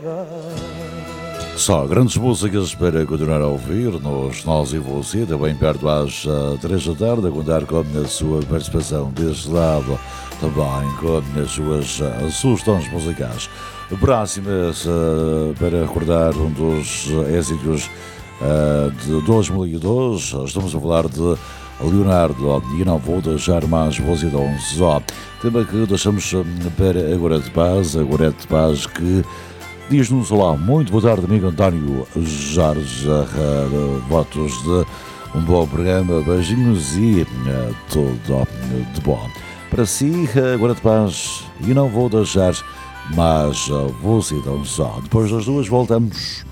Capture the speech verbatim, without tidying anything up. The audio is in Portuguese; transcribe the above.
Só grandes músicas para continuar a ouvir nos Nós e Você, também perto às uh, três da tarde, a contar com a sua participação deste lado, também com as suas uh, sugestões musicais. Próximas uh, para recordar um dos êxitos uh, de dois mil e dois, estamos a falar de Leonardo e Não Vou Deixar Mais Você Tão Só. Tema que deixamos para a Gorete de Paz, a Gorete de Paz que diz-nos olá, muito boa tarde, amigo António Jorge, uh, votos de um bom programa, beijinhos e uh, tudo de bom. Para si, agora de paz, e não vou deixar mais uh, você tão só. Depois das duas voltamos.